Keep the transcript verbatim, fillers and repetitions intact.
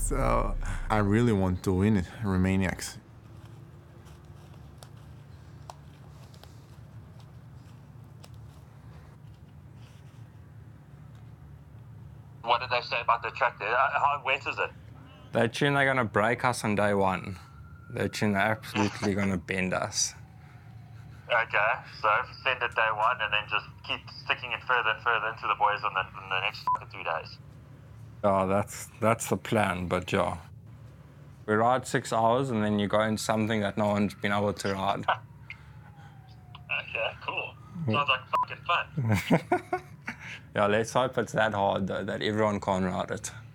So I really want to win it, Romaniacs. What did they say about the track there? Uh, How wet is it? They tune they're going to break us on day one. They tune they're absolutely going to bend us. Okay, so send it day one and then just keep sticking it further and further into the boys on the, in the next three days. Yeah, that's that's the plan, but yeah. We ride six hours and then you go in something that no one's been able to ride. Okay, cool. Sounds like fucking fun. Yeah, let's hope it's that hard though, that everyone can ride it.